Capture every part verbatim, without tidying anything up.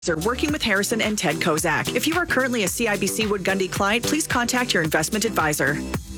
They're working with Harrison and Ted Kozak. If you are currently a C I B C Wood Gundy client, please contact your investment advisor.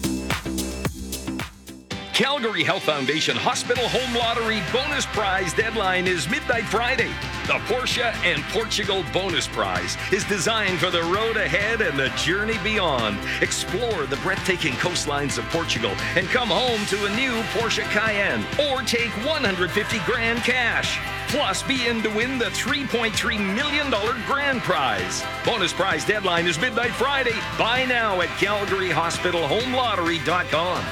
Calgary Health Foundation Hospital Home Lottery bonus prize deadline is midnight Friday. The Porsche and Portugal bonus prize is designed for the road ahead and the journey beyond. Explore the breathtaking coastlines of Portugal and come home to a new Porsche Cayenne or take one hundred fifty grand cash. Plus, be in to win the three point three million dollars grand prize. Bonus prize deadline is midnight Friday. Buy now at calgary hospital home lottery dot com.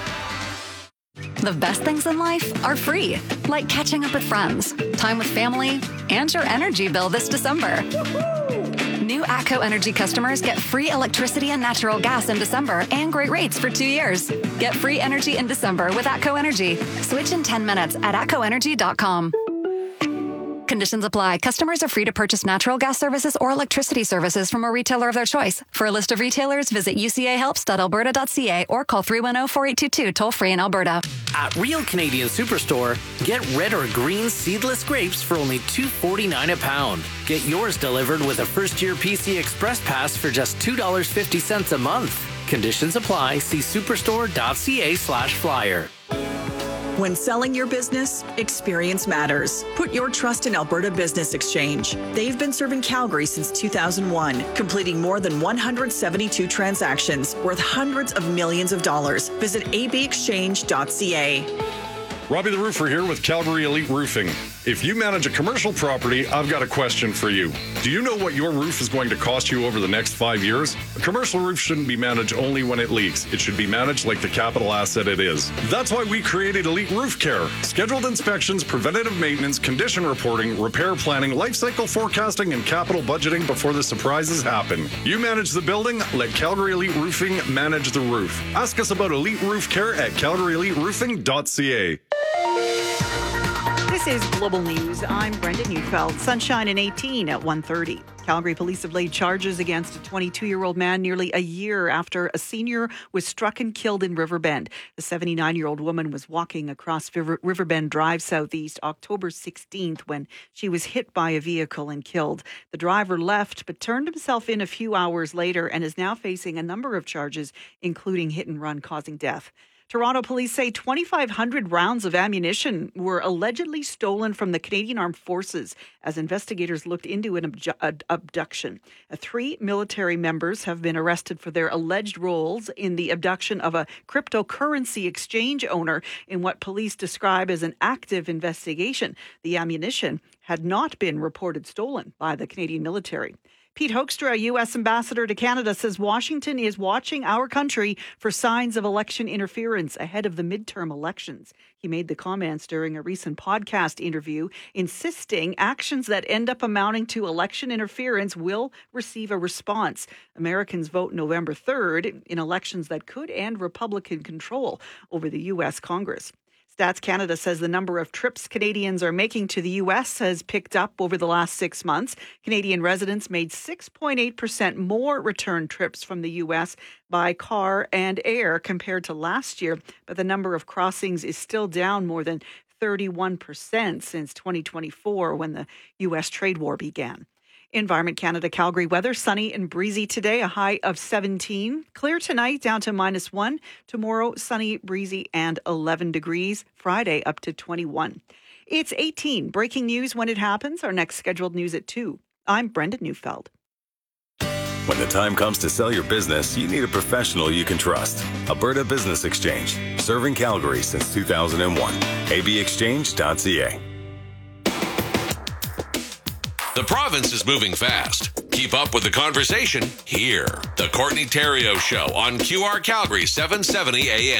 The best things in life are free, like catching up with friends, time with family, and your energy bill this December. Woo-hoo! New ATCO Energy customers get free electricity and natural gas in December and great rates for two years. Get free energy in December with ATCO Energy. Switch in ten minutes at atco energy dot com. Conditions apply. Customers are free to purchase natural gas services or electricity services from a retailer of their choice. For a list of retailers, visit u c a helps dot alberta dot c a or call three one zero, four eight two two toll-free in Alberta. At Real Canadian Superstore, get red or green seedless grapes for only two forty-nine a pound. Get yours delivered with a first-year P C Express Pass for just two dollars and fifty cents a month. Conditions apply. See superstore dot c a slash flyer. When selling your business, experience matters. Put your trust in Alberta Business Exchange. They've been serving Calgary since two thousand one, completing more than one hundred seventy-two transactions worth hundreds of millions of dollars. Visit a b exchange dot c a. Robbie the Roofer here with Calgary Elite Roofing. If you manage a commercial property, I've got a question for you. Do you know what your roof is going to cost you over the next five years? A commercial roof shouldn't be managed only when it leaks. It should be managed like the capital asset it is. That's why we created Elite Roof Care. Scheduled inspections, preventative maintenance, condition reporting, repair planning, life cycle forecasting, and capital budgeting before the surprises happen. You manage the building, let Calgary Elite Roofing manage the roof. Ask us about Elite Roof Care at calgary elite roofing dot c a. This is Global News. I'm Brenda Neufeld. Sunshine and eighteen at one thirty. Calgary police have laid charges against a twenty-two-year-old man nearly a year after a senior was struck and killed in Riverbend. The seventy-nine-year-old woman was walking across River- Riverbend Drive Southeast October sixteenth when she was hit by a vehicle and killed. The driver left but turned himself in a few hours later and is now facing a number of charges, including hit and run causing death. Toronto police say twenty-five hundred rounds of ammunition were allegedly stolen from the Canadian Armed Forces as investigators looked into an abju- ad- abduction. Uh, three military members have been arrested for their alleged roles in the abduction of a cryptocurrency exchange owner in what police describe as an active investigation. The ammunition had not been reported stolen by the Canadian military. Pete Hoekstra, U S ambassador to Canada, says Washington is watching our country for signs of election interference ahead of the midterm elections. He made the comments during a recent podcast interview, insisting actions that end up amounting to election interference will receive a response. Americans vote November third in elections that could end Republican control over the U S Congress. Stats Canada says the number of trips Canadians are making to the U S has picked up over the last six months. Canadian residents made six point eight percent more return trips from the U S by car and air compared to last year, but the number of crossings is still down more than thirty-one percent since twenty twenty-four when the U S trade war began. Environment Canada Calgary weather, sunny and breezy today, a high of seventeen. Clear tonight, down to minus one. Tomorrow, sunny, breezy, and eleven degrees. Friday, up to twenty-one. It's eighteen. Breaking news when it happens. Our next scheduled news at two. I'm Brenda Neufeld. When the time comes to sell your business, you need a professional you can trust. Alberta Business Exchange, serving Calgary since two thousand one. a b exchange dot c a. The province is moving fast. Keep up with the conversation here. The Courtney Theriault Show on Q R Calgary seven seventy A M.